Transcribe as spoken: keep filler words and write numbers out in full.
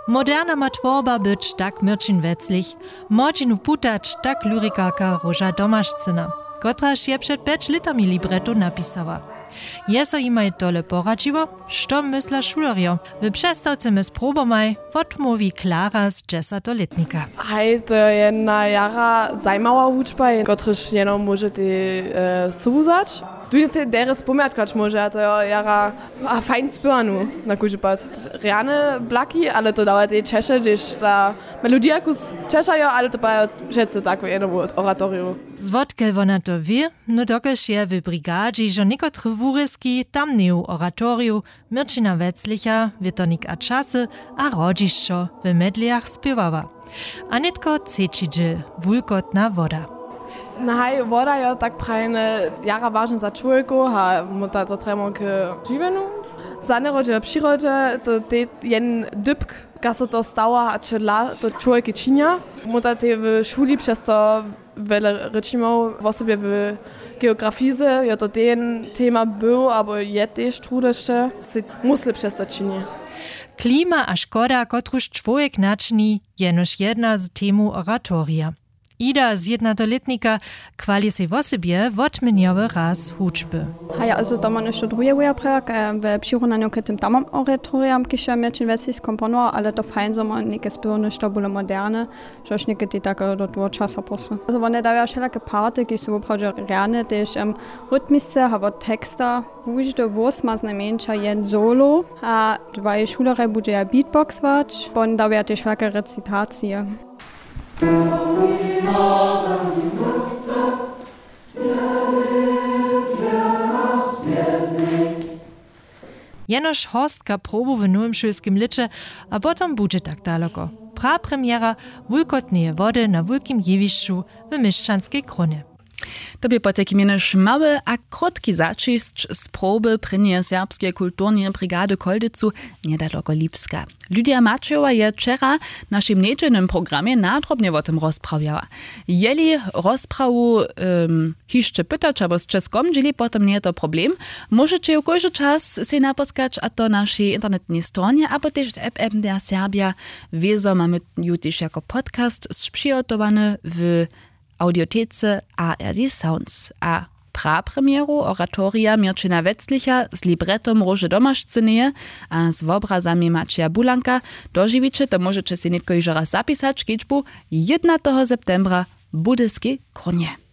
Moderna ma tworba być tak Mirčin Wetzlich, modzinu putać tak lyrikarka Róža Domašcina, kotraż je przed pięć litami libretto napisała. Jeso imaj tole poradziło, što mysla šulerjo. W przestawce my z probomaj odmówi Klara z dziesięcioletnika. Hej, to je jedna jara zajmała uczba, kotryż jeno możecie e, słuzać. Tu jest deres pomiatkać może, a to jara a fajn spyranu na kuży pat. Reane blaki, ale to daje te Czesze, gdzieś ta melodia kus Czeszajo, ale to bajo rzece tako jedno oratorium. Zwodke wona to wie, no dokeż je w brigadzi, że niekotry wuryski tam nie oratoriu Mirčina Wetzlicha, Witonik a czasy, a rodziszczo w medliach śpiewała. A netko cečidžil, wulkotna woda. Naj, voda je tak prajne jara važna za človeka, a mu ta to treba k živenu. Za nerodže přirodže, to je jen dybk, ka so to stała, a čela to človek činja. Mu ta te v šuli přes to vele rečimo o sobie v geografize, je to ten tema był, abo je tež trudešte, se musli přes to činje. Klima a škoda, kotruž človek načni, je nož jedna z temu oratoria. Ida z jednotoletnika kwali se w osobie wotmeniowy raz huczby. Ja, also da man jeszcze drugie wyjaprak, w przyrównaniu k tym tamom oratoriam, kisza Mirčin Wetzlich skomponował, ale to fajn, że ma niekie spyrne, to było moderne, żeś niekie te takie do tego czasu posły. Also one dają wszelakie party, które są naprawdę realne, też um, rytmice, aber teksta, każdy włos ma znamiencia jen solo, a dwa szulere będzie ja beatboxować, bon dają też wszelakie recytacje. Jenoż hostka probu w nowym szulskim licze, a potem będzie tak daleko. Prapremiera wulkotneje wody na wulkim jewiszczu w Mieszczanskiej Kronie. Tobie po takim jenoż mały a krótki zaczyst z proby prynie serbskiej kulturnej brigady Koldycu niedaleko Lipska. Lidia Maciowa je wczera w naszym niedzielnym programie nadrobnie o tym rozprawiała. Jeli rozprawu um, jeszcze pytać, albo z czeskom, czyli potem nie to problem, możecie każdy czas się naposkać, a to naszej internetnej stronie, albo też w F M der Serbia. Wieso mamy już też jako podcast przygotowany w audiotece A R D Sounds, a prapremieru oratoria Mirčina Wetzlicha z libretom Róže Domašcine a z obrazami Macieja Bulanka dožiwicie, to możecie się netko już raz zapisać, kiečbu jedenastego septembra w Budyskiej Kronie.